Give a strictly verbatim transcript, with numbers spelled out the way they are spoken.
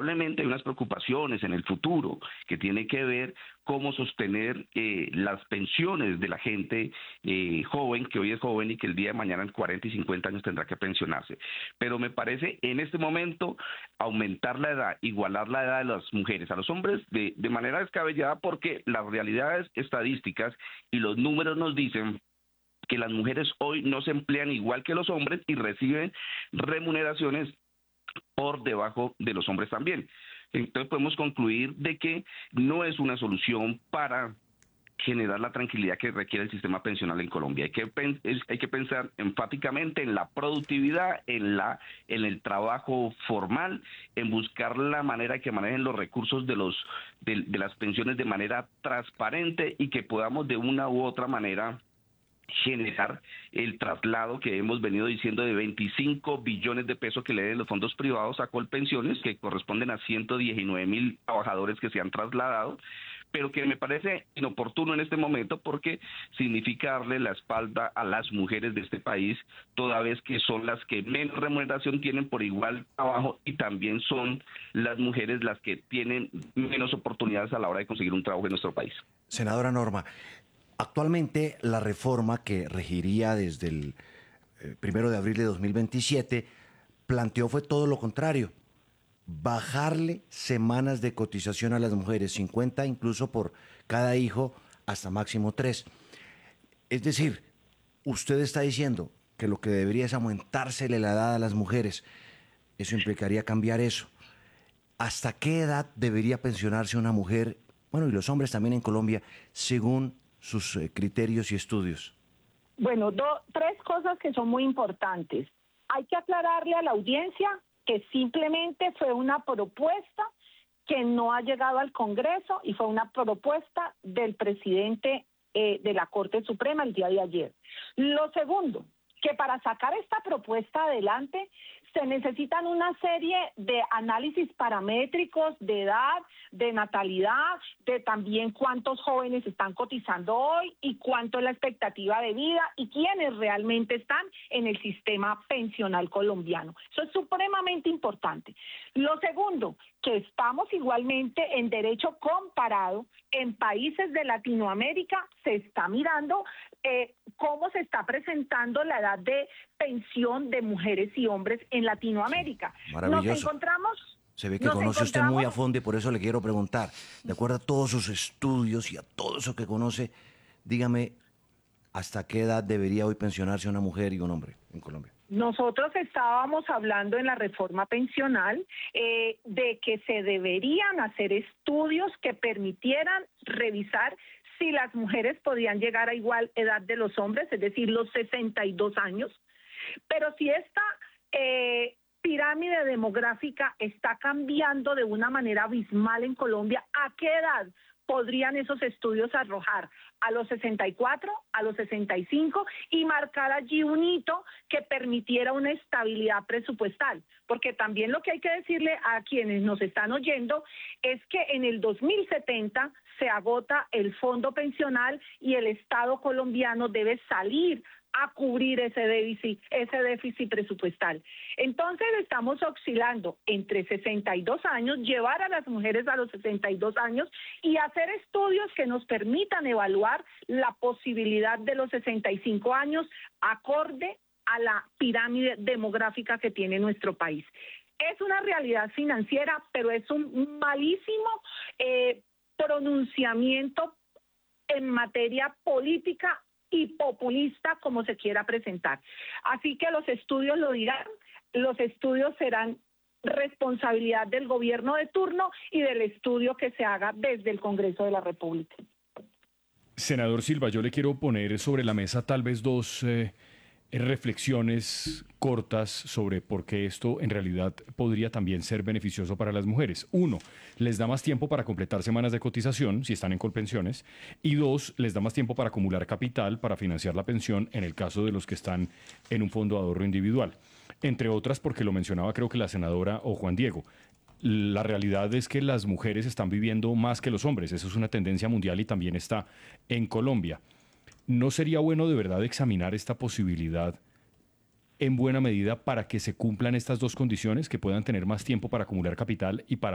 lamentablemente hay unas preocupaciones en el futuro que tiene que ver cómo sostener eh, las pensiones de la gente eh, joven, que hoy es joven y que el día de mañana en cuarenta y cincuenta años tendrá que pensionarse. Pero me parece en este momento aumentar la edad, igualar la edad de las mujeres a los hombres de, de manera descabellada, porque las realidades estadísticas y los números nos dicen que las mujeres hoy no se emplean igual que los hombres y reciben remuneraciones por debajo de los hombres también. Entonces podemos concluir de que no es una solución para generar la tranquilidad que requiere el sistema pensional en Colombia. Hay que, hay que pensar enfáticamente en la productividad, en, la, en el trabajo formal, en buscar la manera que manejen los recursos de, los, de, de las pensiones de manera transparente y que podamos de una u otra manera generar el traslado que hemos venido diciendo de veinticinco billones de pesos que le den los fondos privados a Colpensiones, que corresponden a ciento diecinueve mil trabajadores que se han trasladado, pero que me parece inoportuno en este momento porque significa darle la espalda a las mujeres de este país, toda vez que son las que menos remuneración tienen por igual trabajo y también son las mujeres las que tienen menos oportunidades a la hora de conseguir un trabajo en nuestro país. Senadora Norma, actualmente la reforma que regiría desde el eh, primero de abril de dos mil veintisiete planteó fue todo lo contrario, bajarle semanas de cotización a las mujeres, cincuenta incluso por cada hijo, hasta máximo tres. Es decir, usted está diciendo que lo que debería es aumentársele la edad a las mujeres. Eso implicaría cambiar eso. ¿Hasta qué edad debería pensionarse una mujer, bueno, y los hombres también en Colombia, según sus eh, criterios y estudios? Bueno, do, tres cosas que son muy importantes. Hay que aclararle a la audiencia que simplemente fue una propuesta que no ha llegado al Congreso y fue una propuesta del presidente eh, de la Corte Suprema el día de ayer. Lo segundo, que para sacar esta propuesta adelante se necesitan una serie de análisis paramétricos de edad, de natalidad, de también cuántos jóvenes están cotizando hoy y cuánto es la expectativa de vida y quiénes realmente están en el sistema pensional colombiano. Eso es supremamente importante. Lo segundo, que estamos igualmente en derecho comparado en países de Latinoamérica, se está mirando eh, cómo se está presentando la edad de pensión de mujeres y hombres en Latinoamérica. Sí, maravilloso. Nos encontramos... Se ve que nos conoce usted encontramos... muy a fondo y por eso le quiero preguntar, de acuerdo a todos sus estudios y a todo eso que conoce, dígame, ¿hasta qué edad debería hoy pensionarse una mujer y un hombre en Colombia? Nosotros estábamos hablando en la reforma pensional eh, de que se deberían hacer estudios que permitieran revisar si las mujeres podían llegar a igual edad de los hombres, es decir, los sesenta y dos años, pero si esta eh, pirámide demográfica está cambiando de una manera abismal en Colombia, ¿a qué edad podrían esos estudios arrojar? ¿A los sesenta y cuatro, a los sesenta y cinco y marcar allí un hito que permitiera una estabilidad presupuestal? Porque también lo que hay que decirle a quienes nos están oyendo es que en el dos mil setenta se agota el fondo pensional y el Estado colombiano debe salir a cubrir ese déficit, ese déficit presupuestal. Entonces estamos oscilando entre sesenta y dos años, llevar a las mujeres a los sesenta y dos años y hacer estudios que nos permitan evaluar la posibilidad de los sesenta y cinco años acorde a la pirámide demográfica que tiene nuestro país. Es una realidad financiera, pero es un malísimo eh, pronunciamiento en materia política y populista, como se quiera presentar. Así que los estudios lo dirán, los estudios serán responsabilidad del gobierno de turno y del estudio que se haga desde el Congreso de la República. Senador Silva, yo le quiero poner sobre la mesa tal vez dos eh, reflexiones cortas sobre por qué esto en realidad podría también ser beneficioso para las mujeres. Uno, les da más tiempo para completar semanas de cotización si están en Colpensiones, y dos, les da más tiempo para acumular capital para financiar la pensión en el caso de los que están en un fondo de ahorro individual. Entre otras, porque lo mencionaba creo que la senadora o Juan Diego, la realidad es que las mujeres están viviendo más que los hombres. Eso es una tendencia mundial y también está en Colombia. ¿No sería bueno de verdad examinar esta posibilidad en buena medida para que se cumplan estas dos condiciones, que puedan tener más tiempo para acumular capital y para